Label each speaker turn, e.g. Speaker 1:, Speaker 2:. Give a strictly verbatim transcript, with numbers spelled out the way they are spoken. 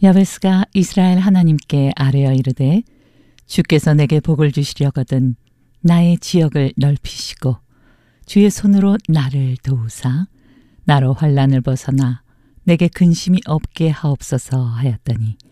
Speaker 1: 야베스가 이스라엘 하나님께 아뢰어 이르되 주께서 내게 복을 주시려거든 나의 지역을 넓히시고 주의 손으로 나를 도우사 나로 환난을 벗어나 내게 근심이 없게 하옵소서 하였더니